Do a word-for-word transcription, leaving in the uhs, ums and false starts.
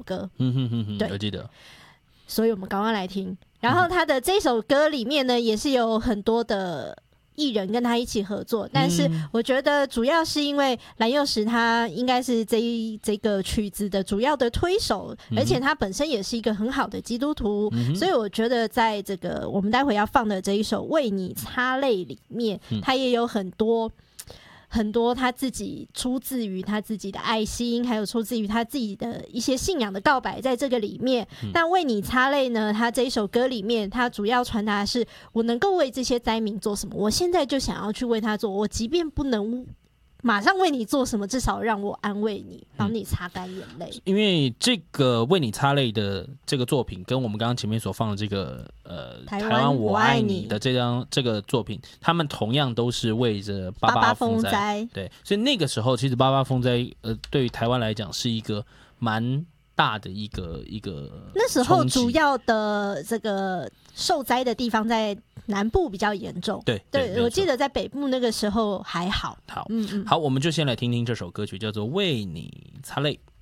歌。 嗯哼哼哼， 对， 我记得。 所以我们赶快来听。然后他的这首歌里面呢，也是有很多的艺人跟他一起合作，但是我觉得主要是因为蓝又时他应该是这一这个曲子的主要的推手，而且他本身也是一个很好的基督徒，嗯、所以我觉得在这个我们待会要放的这一首《为你擦泪》里面，他也有很多。很多他自己出自于他自己的爱心，还有出自于他自己的一些信仰的告白在这个里面。嗯、但为你擦泪呢，他这一首歌里面，他主要传达的是我能够为这些灾民做什么，我现在就想要去为他做，我即便不能马上为你做什么，至少让我安慰你，帮你擦干眼泪、嗯。 因为这个为你擦泪的这个作品，跟我们刚刚前面所放的这个呃台湾我爱你的这张这个作品，他们同样都是为着八八风灾。八八风灾对，所以那个时候其实八八风灾呃对于台湾来讲是一个蛮大的一个一个。 那时候主要的这个受灾的地方在南部比较严重， 对对, 对，我记得在北部那个时候还好。 好， 嗯嗯， 好，我们就先来听听这首歌曲，叫做《为你擦泪》。